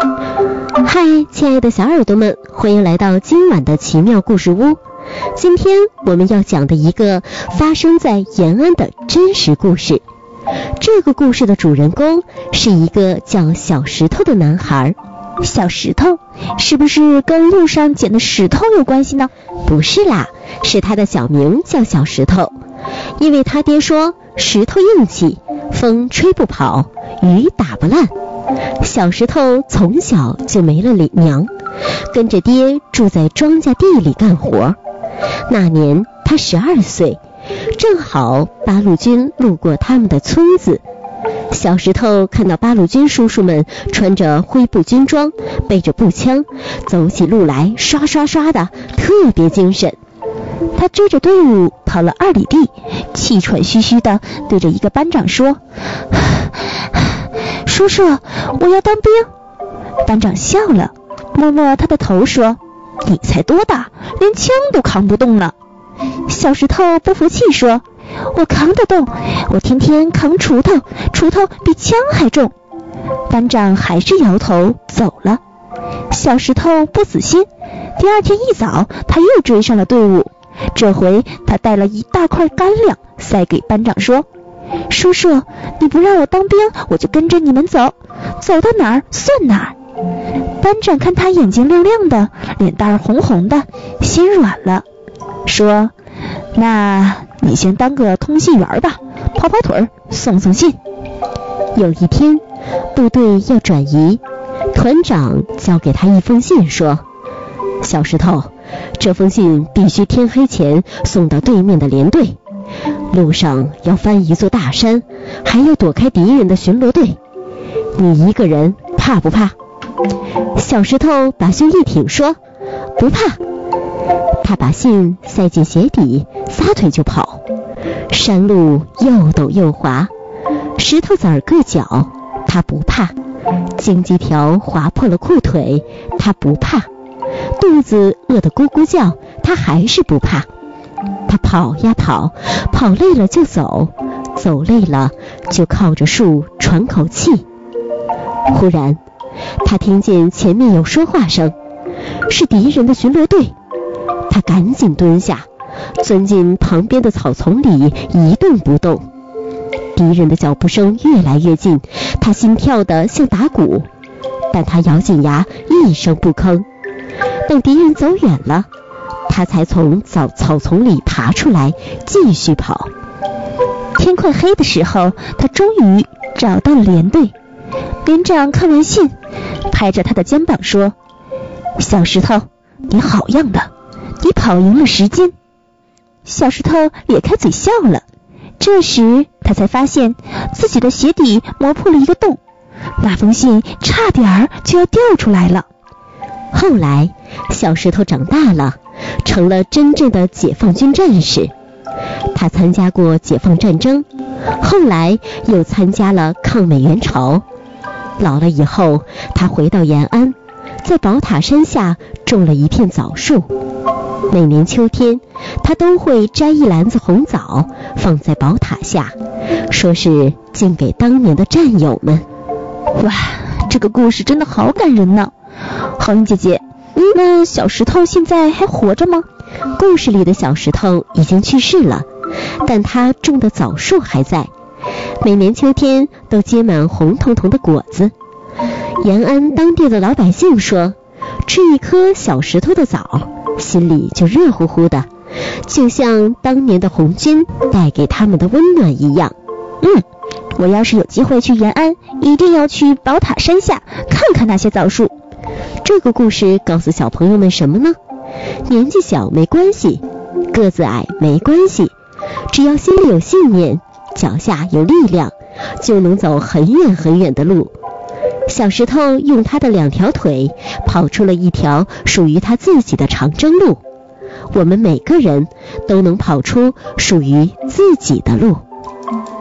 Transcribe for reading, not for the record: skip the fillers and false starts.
嗨，亲爱的小耳朵们，欢迎来到今晚的奇妙故事屋。今天我们要讲的一个发生在延安的真实故事。这个故事的主人公是一个叫小石头的男孩。 小石头是不是跟路上捡的石头有关系呢？ 不是啦，是他的小名叫小石头，因为他爹说石头硬气，风吹不跑，雨打不烂。小石头从小就没了娘，跟着爹住在庄稼地里干活。那年他12岁，正好八路军路过他们的村子。小石头看到八路军叔叔们穿着灰布军装，背着步枪，走起路来刷刷刷的，特别精神。 他追着队伍跑了2里地，气喘吁吁的对着一个班长说：叔叔，我要当兵。班长笑了，摸摸他的头说：你才多大，连枪都扛不动了。小石头不服气说：我扛得动，我天天扛锄头，锄头比枪还重。班长还是摇头走了。小石头不死心，第2天一早他又追上了队伍。这回他带了一大块干粮塞给班长说：叔叔，你不让我当兵，我就跟着你们走，走到哪儿算哪儿。班长看他眼睛亮亮的，脸蛋红红的，心软了，说：那你先当个通信员吧，跑跑腿，送送信。 有一天部队要转移，团长交给他一封信说：小石头，这封信必须天黑前送到对面的连队，路上要翻一座大山，还要躲开敌人的巡逻队，你一个人怕不怕？小石头把胸一挺说：不怕。他把信塞进鞋底，撒腿就跑。山路又陡又滑，石头子儿硌脚，他不怕；荆棘条划破了裤腿，他不怕；肚子饿得咕咕叫，他还是不怕。他跑呀跑，跑累了就走，走累了就靠着树喘口气。忽然他听见前面有说话声，是敌人的巡逻队。他赶紧蹲下，钻进旁边的草丛里，一动不动。敌人的脚步声越来越近，他心跳得像打鼓，但他咬紧牙，一声不吭。等敌人走远了，他才从草丛里爬出来，继续跑。 天快黑的时候，他终于找到了连队。连长看完信，拍着他的肩膀说：小石头，你好样的，你跑赢了10斤。小石头咧开嘴笑了。这时他才发现自己的鞋底磨破了一个洞，那封信差点就要掉出来了。 后来小石头长大了，成了真正的解放军战士。他参加过解放战争，后来又参加了抗美援朝。老了以后，他回到延安，在宝塔山下种了一片枣树。每年秋天，他都会摘一篮子红枣放在宝塔下，说是敬给当年的战友们。 哇，这个故事真的好感人呢。好运姐姐，那小石头现在还活着吗？ 故事里的小石头已经去世了，但他种的枣树还在，每年秋天都结满红彤彤的果子。延安当地的老百姓说，吃一颗小石头的枣，心里就热乎乎的，就像当年的红军带给他们的温暖一样。 我要是有机会去延安，一定要去宝塔山下看看那些枣树。 这个故事告诉小朋友们什么呢？年纪小没关系，个子矮没关系，只要心里有信念，脚下有力量，就能走很远很远的路。小石头用他的2条腿跑出了一条属于他自己的长征路。我们每个人都能跑出属于自己的路。